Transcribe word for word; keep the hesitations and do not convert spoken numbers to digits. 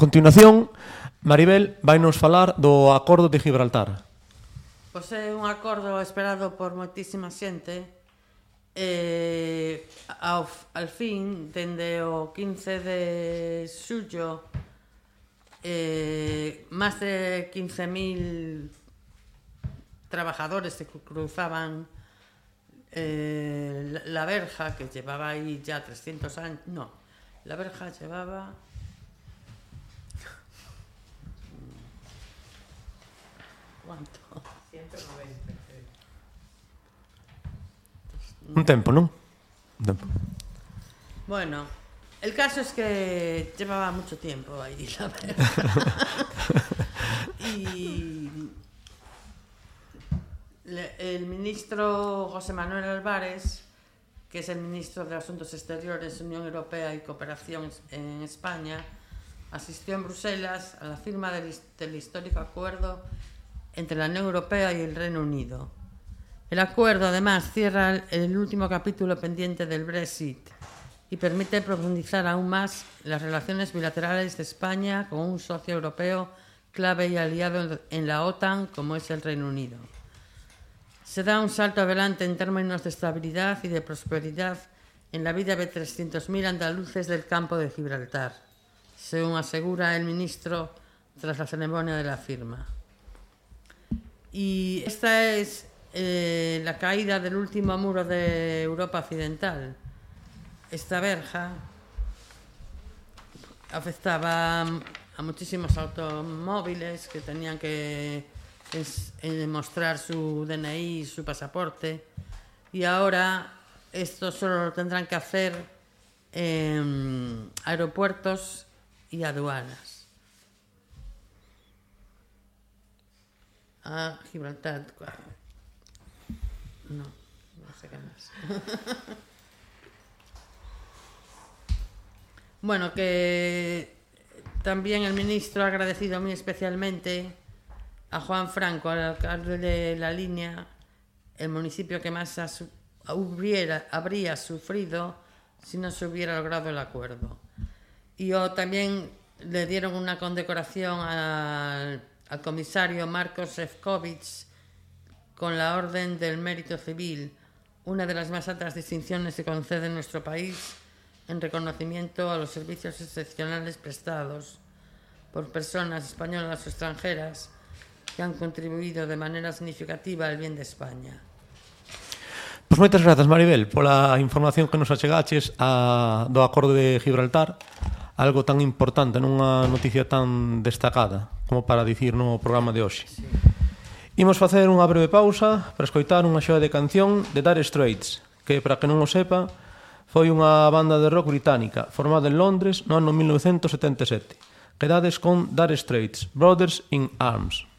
continuación, Maribel vai nos falar do Acordo de Gibraltar. Pois é un acordo esperado por moitísima xente. Eh, ao, al fin, dende o quince de xullo, eh, máis de quince mil trabajadores que cruzaban eh, la, la verja, que llevaba aí ya trescientos años. No, la verja llevaba... ¿Cuánto? ciento noventa. Un tempo, non? Un tempo. Bueno, el caso es que llevaba mucho tiempo ahí, la verdad. Y le, el ministro José Manuel Álvarez, que es el ministro de Asuntos Exteriores, Unión Europea y Cooperación en España, asistió en Bruselas a la firma del, del histórico acuerdo entre la Unión Europea y el Reino Unido. El acuerdo, además, cierra el último capítulo pendiente del Brexit y permite profundizar aún más las relaciones bilaterales de España con un socio europeo clave y aliado en la OTAN, como es el Reino Unido. Se da un salto adelante en términos de estabilidad y de prosperidad en la vida de trescientos mil andaluces del campo de Gibraltar, según asegura el ministro tras la ceremonia de la firma. Y esta es eh, la caída del último muro de Europa Occidental. Esta verja afectaba a muchísimos automóviles que tenían que es, eh, mostrar su D N I, su pasaporte, y ahora esto solo lo tendrán que hacer en aeropuertos y aduanas. Ah, Gibraltar. No, no sé qué más. Bueno, que también el ministro ha agradecido muy especialmente a Juan Franco, al alcalde de La Línea, el municipio que más ha, hubiera, habría sufrido si no se hubiera logrado el acuerdo. Y oh, también le dieron una condecoración al, al comisario Marcos Šefčovič con la Orden del Mérito Civil, una de las más altas distinciones que concede nuestro país en reconocimiento a los servicios excepcionales prestados por personas españolas o extranjeras que han contribuído de manera significativa al bien de España. Pois moitas grazas, Maribel, pola información que nos achegaches a, do Acordo de Gibraltar, algo tan importante nunha noticia tan destacada como para dicir no programa de hoxe. Sí. Imos facer unha breve pausa para escoitar unha xoia de canción de Dire Straits, que, para que non o sepa, foi unha banda de rock británica formada en Londres no ano mil novecentos setenta e sete. Quedades con Dire Straits, Brothers in Arms.